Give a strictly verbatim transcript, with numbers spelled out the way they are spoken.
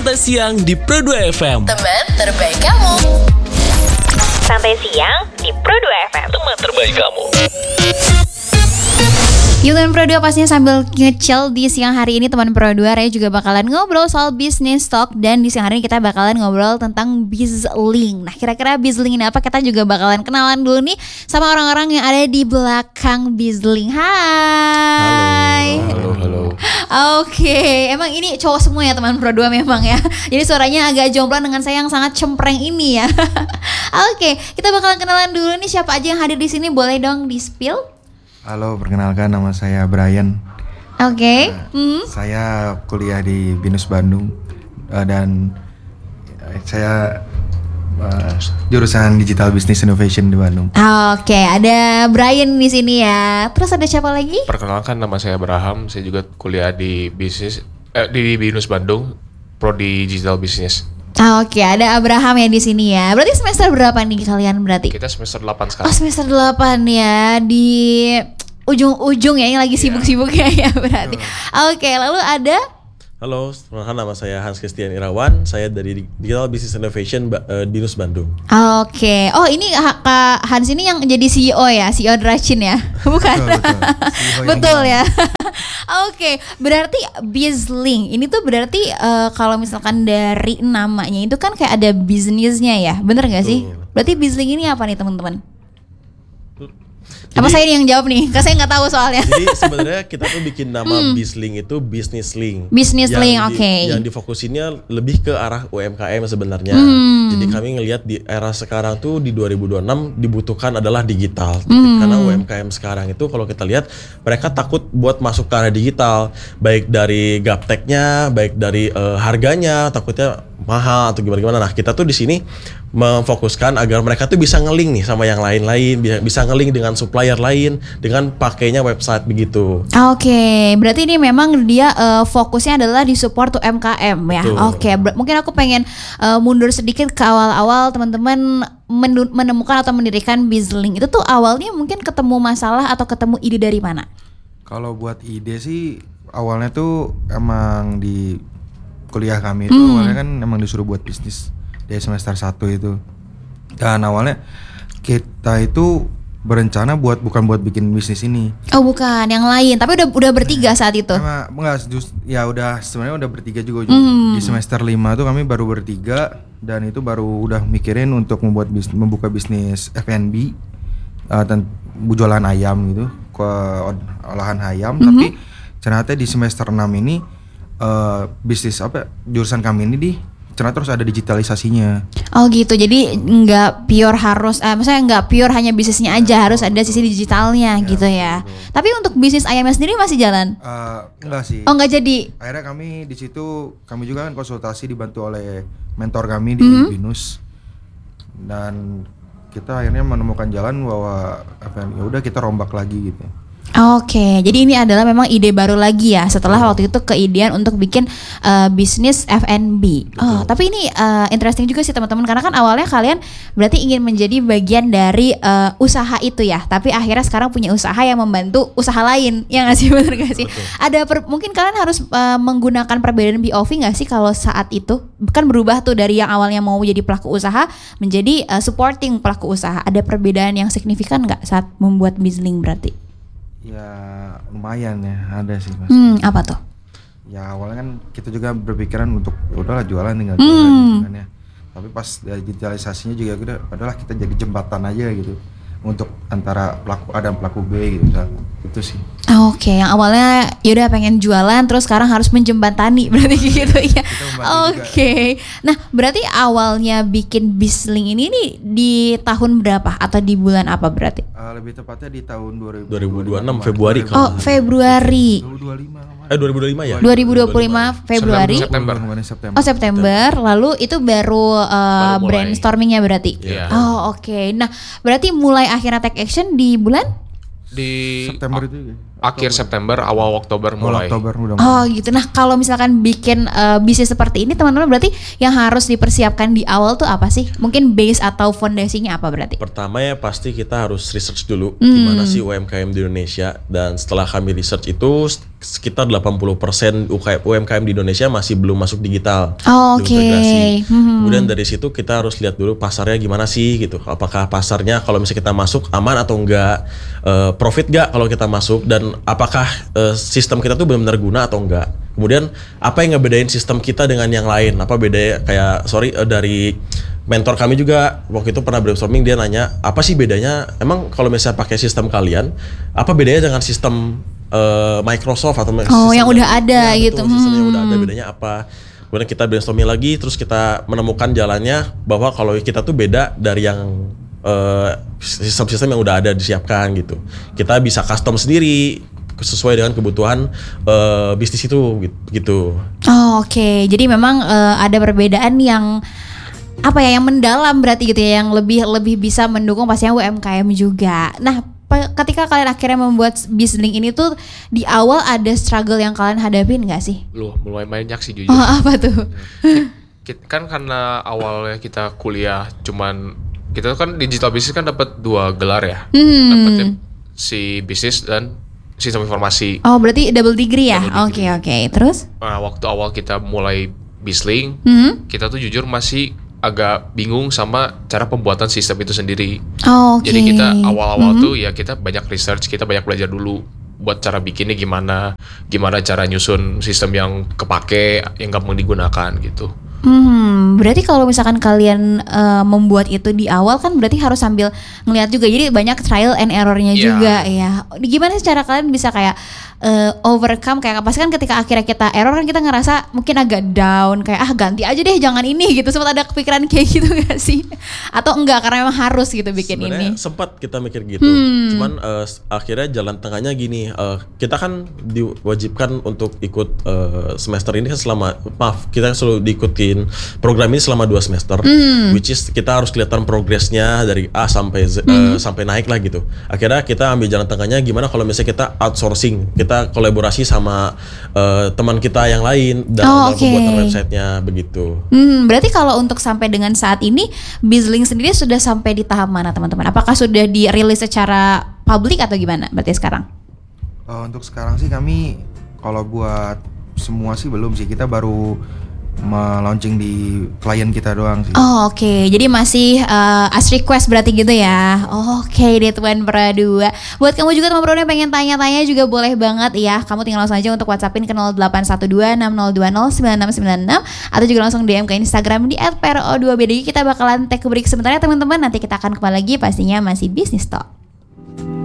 Santai Siang di Pro dua F M. Teman terbaik kamu. Santai Siang di Pro dua F M. Teman terbaik kamu. Yuk teman Pro dua pastinya sambil nge-chill di siang hari ini teman Pro dua Raya juga bakalan ngobrol soal bisnis talk. Dan di siang hari ini kita bakalan ngobrol tentang BizLink. Nah kira-kira BizLink ini apa? Kita juga bakalan kenalan dulu nih sama orang-orang yang ada di belakang BizLink. Hai. Halo, halo. Oke, emang ini cowok semua ya teman Pro dua memang ya. Jadi suaranya agak jomplang dengan saya yang sangat cempreng ini ya. Oke, kita bakalan kenalan dulu nih siapa aja yang hadir di sini, boleh dong di-spill? Halo, perkenalkan nama saya Brian. Oke. Nah, hmm. Saya kuliah di Binus Bandung uh, dan uh, saya uh, jurusan Digital Business Innovation di Bandung. Oke, ada Brian di sini ya. Terus ada siapa lagi? Perkenalkan nama saya Abraham, saya juga kuliah di bisnis eh, di Binus Bandung, prodi Digital Business. Oke, ada Abraham ya di sini ya. Berarti semester berapa nih kalian berarti? Kita semester delapan Oh, sekarang. semester delapan ya, di ujung-ujung ya, yang lagi sibuk-sibuknya ya berarti. Oke, lalu ada Halo, perkenalkan nama saya Hans Christian Irawan. Saya dari Digital Business Innovation uh, Binus Bandung. Oke. Oh, ini ha- Kak Hans ini yang jadi C E O ya, C E O Drachin ya? Bukan. Betul, betul. Betul ya. Oke, berarti BizLink ini tuh berarti uh, kalau misalkan dari namanya itu kan kayak ada bisnisnya ya, bener nggak sih? Betul. Berarti BizLink ini apa nih teman-teman? Jadi, Apa saya nih yang jawab nih? Karena saya nggak tahu soalnya. Jadi sebenarnya kita tuh bikin nama BizLink itu Business Link. Business Yang Link, di- oke. Yang difokusinnya lebih ke arah U M K M sebenarnya. Hmm. Jadi kami ngelihat di era sekarang tuh di dua ribu dua puluh enam dibutuhkan adalah digital. Karena U M K M sekarang itu kalau kita lihat mereka takut buat masuk ke arah digital, baik dari gapteknya, baik dari uh, harganya, takutnya mahal atau gimana-gimana. Nah, kita tuh di sini memfokuskan agar mereka tuh bisa nge-link nih sama yang lain-lain, bisa bisa nge-link dengan supplier lain dengan pakainya website begitu. Oke, berarti ini memang dia uh, fokusnya adalah di support U M K M ya. Betul. Oke, ber- mungkin aku pengen uh, mundur sedikit ke awal-awal teman-teman mendu- menemukan atau mendirikan BizLink. Itu tuh awalnya mungkin ketemu masalah atau ketemu ide dari mana? Kalau buat ide sih awalnya tuh emang di kuliah kami itu Hmm. awalnya kan emang disuruh buat bisnis dari semester satu itu. Dan awalnya kita itu berencana buat bukan buat bikin bisnis ini. Oh, bukan, yang lain. Tapi udah udah bertiga saat itu. Emang enggak just, ya udah sebenarnya udah bertiga juga. Hmm. Di semester lima tuh kami baru bertiga dan itu baru udah mikirin untuk membuat bis, membuka bisnis F and B uh, dan jualan ayam gitu ke od- olahan ayam. Mhm. Tapi ternyata di semester enam ini uh, bisnis apa jurusan kami ini di ternyata terus ada digitalisasinya. Oh gitu, jadi nggak pure harus, eh, maksudnya nggak pure hanya bisnisnya aja, harus ada sisi digitalnya gitu ya. Tapi untuk bisnis ayamnya sendiri masih jalan? Uh, enggak sih. Oh nggak jadi? Akhirnya kami di situ kami juga kan konsultasi dibantu oleh mentor kami di Mhm. Binus dan kita akhirnya menemukan jalan bahwa apa ya udah kita rombak lagi gitu. Oke, jadi ini adalah memang ide baru lagi ya setelah waktu itu keidean untuk bikin uh, bisnis F and B. Oh, tapi ini uh, interesting juga sih teman-teman karena kan awalnya kalian berarti ingin menjadi bagian dari uh, usaha itu ya, tapi akhirnya sekarang punya usaha yang membantu usaha lain, ya nggak sih, benar nggak sih? Ada per- mungkin kalian harus uh, menggunakan perbedaan B O V nggak sih kalau saat itu kan berubah tuh dari yang awalnya mau jadi pelaku usaha menjadi uh, supporting pelaku usaha. Ada perbedaan yang signifikan nggak saat membuat BizLink berarti? Ya lumayan ya ada sih mas. Hmm, apa tuh? Ya awalnya kan kita juga berpikiran untuk ya udahlah jualan tinggal jualan Hmm. gitu kan ya. Tapi pas digitalisasinya juga udah adalah kita jadi jembatan aja gitu untuk antara pelaku A dan pelaku B gitu misalkan. Itu sih. Oke, yang awalnya yaudah pengen jualan terus sekarang harus menjembatani berarti gitu ya. membantu Oke. Nah, berarti awalnya bikin BizLink ini nih di tahun berapa atau di bulan apa berarti? Uh, lebih tepatnya di tahun dua ribu dua ribu dua puluh enam Februari Oh, kalau Februari. dua ribu dua puluh lima kemarin. eh dua ribu dua puluh lima ya? dua ribu dua puluh lima Februari. September. Kemarin September. Oh, September. Lalu itu baru, uh, Baru mulai. brainstormingnya berarti. Iya. Oh, oke. Nah, berarti mulai akhirnya take action di bulan? Di September a- itu ya? akhir September, awal Oktober Mulai mulai. Oktober udah Oh gitu. Nah kalau misalkan bikin uh, bisnis seperti ini teman-teman berarti yang harus dipersiapkan di awal tuh apa sih? Mungkin base atau fondasinya apa berarti? Pertama ya pasti kita harus research dulu Hmm. gimana sih U M K M di Indonesia, dan setelah kami research itu sekitar delapan puluh persen U M K M di Indonesia masih belum masuk digital. Oh, belum oke. integrasi. Hmm. Kemudian dari situ kita harus lihat dulu pasarnya gimana sih gitu. Apakah pasarnya kalau misalnya kita masuk aman atau enggak, uh, profit enggak kalau kita masuk, dan apakah uh, sistem kita tuh benar-benar guna atau enggak. Kemudian apa yang ngebedain sistem kita dengan yang lain? Apa bedanya kayak sorry uh, dari mentor kami juga waktu itu pernah brainstorming, dia nanya apa sih bedanya emang kalau misalnya pakai sistem kalian, apa bedanya dengan sistem uh, Microsoft atau oh, yang udah ada ya, gitu. betul, sistem yang udah ada, Hmm. bedanya apa? Kemudian kita brainstorming lagi, terus kita menemukan jalannya bahwa kalau kita tuh beda dari yang uh, sistem-sistem yang udah ada disiapkan gitu. Kita bisa custom sendiri sesuai dengan kebutuhan uh, bisnis itu gitu. Oh, oke. Okay. Jadi memang uh, ada perbedaan yang apa ya, yang mendalam berarti gitu ya, yang lebih lebih bisa mendukung pastinya U M K M juga. Nah, pe- ketika kalian akhirnya membuat BizLink ini tuh di awal ada struggle yang kalian hadapin nggak sih? Lu mulai banyak sih jujur. Oh, apa tuh? Kita, kan karena awalnya kita kuliah cuman kita kan digital business kan dapat dua gelar ya. Hmm. Dapatnya si bisnis dan sistem informasi. Oh, berarti double degree ya? Double Oke, degree. oke. Terus? Nah, waktu awal kita mulai BizLink, Hmm? kita tuh jujur masih agak bingung sama cara pembuatan sistem itu sendiri. Oh, oke. Jadi kita awal-awal Mhm. tuh ya kita banyak research, kita banyak belajar dulu buat cara bikinnya gimana, gimana cara nyusun sistem yang kepake, yang gampang digunakan gitu. Hmm, berarti kalau misalkan kalian uh, membuat itu di awal kan berarti harus sambil ngelihat juga. Jadi banyak trial and errornya Iya. juga ya. Gimana sih cara kalian bisa kayak uh, overcome, kayak pasti kan ketika akhirnya kita error kan kita ngerasa mungkin agak down, kayak ah ganti aja deh jangan ini gitu. Sempat ada kepikiran kayak gitu gak sih? Atau enggak karena memang harus gitu bikin Sebenarnya ini? sempat kita mikir gitu, Hmm. cuman uh, akhirnya jalan tengahnya gini, uh, kita kan diwajibkan untuk ikut uh, semester ini kan selama, maaf kita selalu diikutin program ini selama dua semester, Hmm. which is kita harus kelihatan progresnya dari A sampai Z, uh, sampai naik lah gitu. Akhirnya kita ambil jalan tengahnya gimana kalau misalnya kita outsourcing, kita kolaborasi sama uh, teman kita yang lain dalam, Oh, dalam oke. pembuatan websitenya begitu. Hmm, berarti kalau untuk sampai dengan saat ini BizLink sendiri sudah sampai di tahap mana teman-teman? Apakah sudah dirilis secara publik atau gimana berarti sekarang? Uh, untuk sekarang sih kami kalau buat semua sih belum sih, kita baru me-launching di klien kita doang sih. Oh, oke. Jadi masih uh, as request berarti gitu ya. Oh, oke deh Tuan Pradua. Buat kamu juga teman Pradua yang pengen tanya-tanya juga boleh banget ya. Kamu tinggal langsung aja untuk WhatsAppin ke nol delapan satu dua enam nol dua nol sembilan enam sembilan enam atau juga langsung D M ke Instagram di et p r o dua b d. Kita bakalan take a break sebentar ya teman-teman. Nanti kita akan kembali lagi, pastinya masih Business Talk.